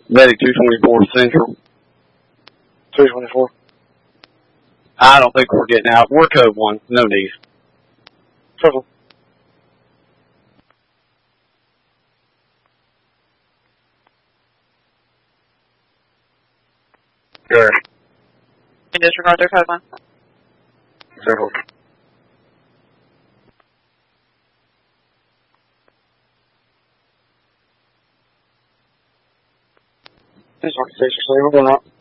Medic 224 Central. 224. I don't think we're getting out. We're code 1. No need. Circle. Sure. And disregard their code 1. Circle. This is Architecture, so we're going up.